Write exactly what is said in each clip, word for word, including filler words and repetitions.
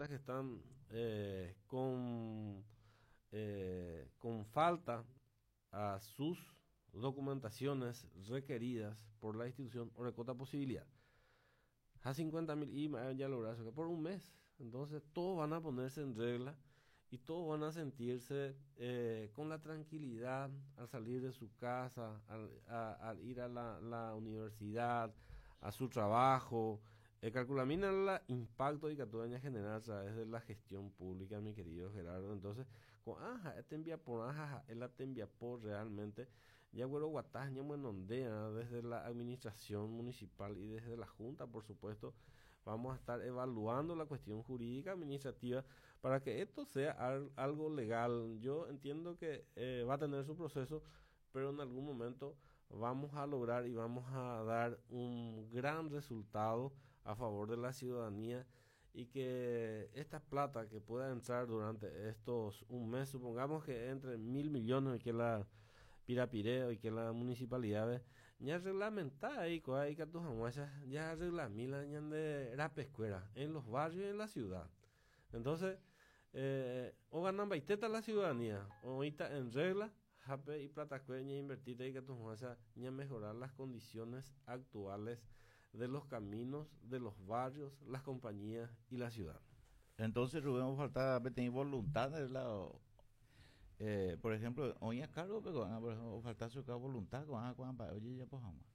turistas que están eh, con, eh, con falta a sus documentaciones requeridas por la institución o recota posibilidad. A cincuenta mil y ya lograron que por un mes. Entonces todos van a ponerse en regla y todos van a sentirse eh, con la tranquilidad al salir de su casa, al, a, al ir a la, la universidad, a su trabajo. Eh, calculamina el impacto de Catudaña general a través de la gestión pública, mi querido Gerardo. Entonces, con ajá, este envía por ajá, él te envía por realmente, ya güero guataña monondea desde la administración municipal y desde la junta, por supuesto, vamos a estar evaluando la cuestión jurídica administrativa para que esto sea al, algo legal. Yo entiendo que eh, va a tener su proceso, pero en algún momento vamos a lograr y vamos a dar un gran resultado a favor de la ciudadanía y que esta plata que pueda entrar durante estos un mes, supongamos que entre mil millones y que la Pirapireo y que la municipalidad ya reglamenta ahí coay que tus amuesas ya reglamila de la pescuera en los barrios y en la ciudad. Entonces, eh, o ganan baiteta la ciudadanía, o ahorita en regla Jape y Platacueña invertir y que tus amuesas ya mejorar las condiciones actuales de los caminos, de los barrios, las compañías y la ciudad. Entonces, Rubén, falta tener voluntad del lado. Eh, por ejemplo, hoy a cargo, pero ah, por ejemplo, falta su voluntad con ah, con oye, ya pues vamos.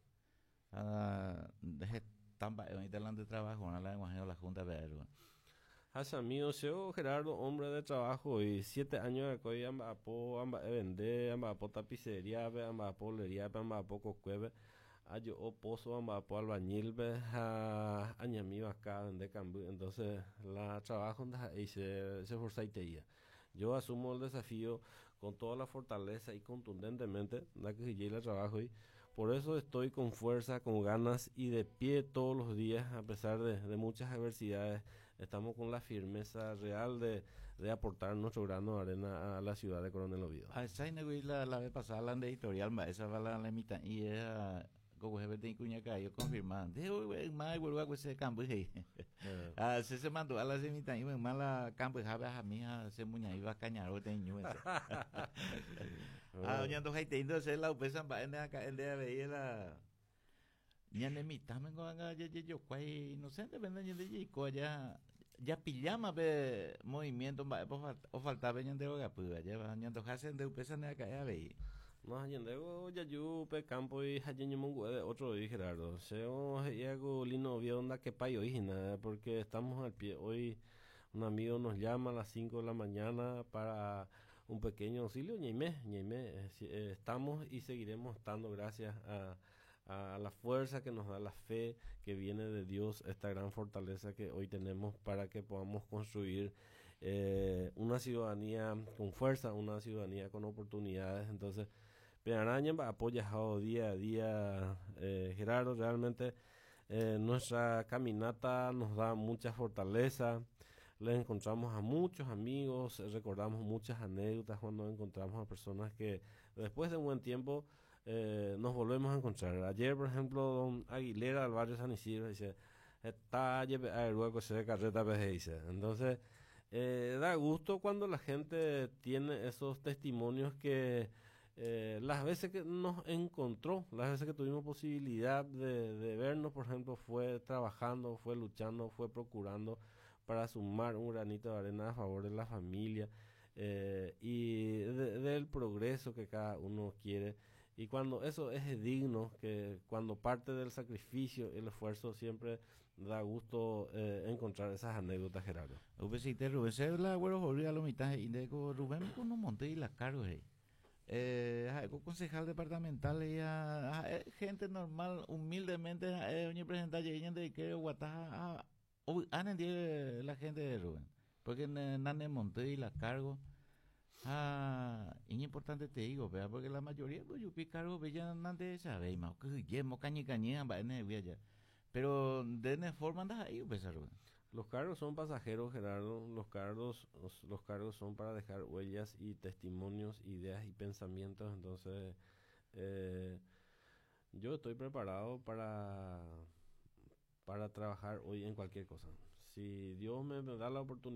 Ah, deje tan hoy delante de trabajo, no la imagino la junta de verlo. Hacia mí, o sea, Gerardo, hombre de trabajo y siete años de coy, amba apo, amba vender, amba apo tapicería, amba apo lería, amba apo cocueve, ayo o pozo, amba apo albañil, ve a añami acá vende cambio, entonces la trabajo y se se forzaiteía. Yo asumo el desafío con toda la fortaleza y contundentemente, da que llegue el trabajo y por eso estoy con fuerza, con ganas y de pie todos los días a pesar de, de muchas adversidades. Estamos con la firmeza real de, de aportar nuestro grano de arena a la ciudad de Coronel Oviedo. Ah, esa es la la vez pasada la editorial, esa va la la mitad y era como jefe de cuña que yo confirmando. De más vuelvo a ese campo y ah se se mandó a la semita y más la campo a mí a se muña iba a cañar o teño ese. Ah, doña Antoja y te entonces la upesa va en acá en de veía la ya de mitad me ya ya yo cuai inocente venden de y ya ya pillama be movimiento o faltaba en de hoga pues ya doña Antoja se de upesa en acá ya veía. No, yendego ya yo pe campo y hayeño mongo de otro y Gerardo. Seo y hago lino vio onda que payo y nada porque estamos al pie. Hoy un amigo nos llama a las cinco de la mañana para un pequeño auxilio, ñeime, ñeime, eh, si- eh, estamos y seguiremos estando gracias a, a la fuerza que nos da la fe que viene de Dios, esta gran fortaleza que hoy tenemos para que podamos construir eh, una ciudadanía con fuerza, una ciudadanía con oportunidades. Entonces, Pearaña apoya día a día, eh, Gerardo, realmente eh, nuestra caminata nos da mucha fortaleza, le encontramos a muchos amigos, eh, recordamos muchas anécdotas cuando encontramos a personas que después de un buen tiempo eh, nos volvemos a encontrar. Ayer, por ejemplo, don Aguilera del barrio San Isidro dice, está luego se carreta dice. Entonces, eh, da gusto cuando la gente tiene esos testimonios que eh, las veces que nos encontró, las veces que tuvimos posibilidad de, de vernos, por ejemplo, fue trabajando, fue luchando, fue procurando para sumar un granito de arena a favor de la familia eh, y de- del progreso que cada uno quiere. Y cuando eso es digno, que cuando parte del sacrificio y el esfuerzo siempre da gusto eh, encontrar esas anécdotas, Gerardo. Upesite Rubén se la güero volvió a lo mitad y de Rubén con un monte y la cargo ahí. Eh, ah, co- concejal departamental y ah, ah, eh, gente normal humildemente eh, doña presidenta llegan de que guataja han la gente de Rubén porque nane monte y la cargo ah es importante te digo ¿verdad? Porque la mayoría pues yo pi cargo bella nante sabe más que yemo cañi cañi va en ya pero de ne forma anda ahí pues Rubén. Los cargos son pasajeros, Gerardo. Los cargos, los, los cargos son para dejar huellas y testimonios, ideas y pensamientos. Entonces, eh, yo estoy preparado para, para trabajar hoy en cualquier cosa. Si Dios me, me da la oportunidad